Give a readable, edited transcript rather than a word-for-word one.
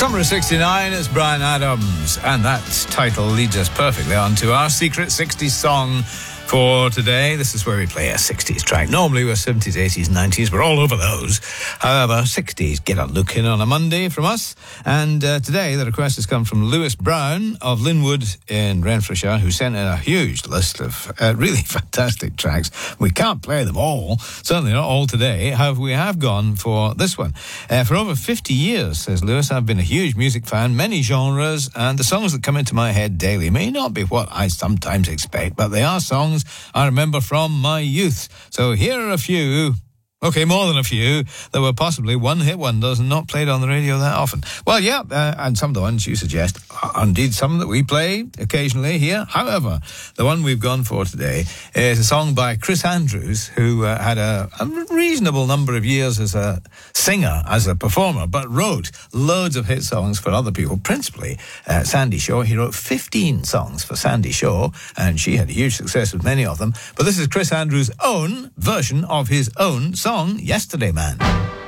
Summer of 69 is Bryan Adams, and that title leads us perfectly on to our secret 60s song for today. This is where we play a 60s track. Normally we're 70s, 80s, 90s. We're all over those. However, 60s get a look in on a Monday from us. And today the request has come from Lewis Brown of Linwood in Renfrewshire, who sent in a huge list of really fantastic tracks. We can't play them all, certainly not all today. However, we have gone for this one. For over 50 years, says Lewis, I've been a huge music fan, many genres, and the songs that come into my head daily may not be what I sometimes expect, but they are songs I remember from my youth. So here are a few, okay, more than a few, that were possibly one-hit wonders and not played on the radio that often. Well, yeah, and some of the ones you suggest are indeed some that we play occasionally here. However, the one we've gone for today is a song by Chris Andrews, who had a reasonable number of years as a singer, as a performer, but wrote loads of hit songs for other people, principally Sandy Shaw. He wrote 15 songs for Sandy Shaw, and she had huge success with many of them. But this is Chris Andrews' own version of his own song, Yesterday Man.